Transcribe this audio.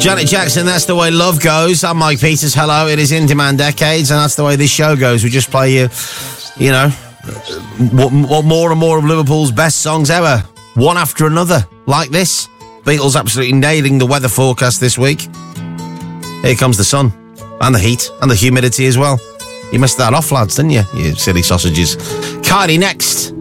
Janet Jackson, That's the Way Love Goes. I'm Mike Peters. Hello, it is In Demand Decades, and that's the way this show goes. We just play you know, what more and more of Liverpool's best songs ever, one after another, like this. Beatles absolutely nailing the weather forecast this week. Here comes the sun, and the heat, and the humidity as well. You missed that off, lads, didn't you? You silly sausages. Kylie next.